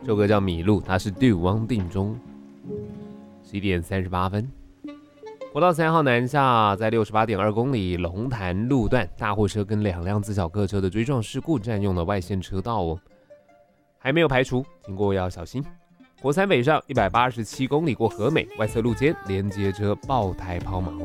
这首歌叫《米露》，它是 Do 汪定中。11点38分。国道3号南下，在68.2公里龙潭路段，大货车跟2辆自小客车的追撞事故占用了外线车道哦，还没有排除，经过要小心。国3北上187公里过和美，外侧路肩连接车爆胎抛锚。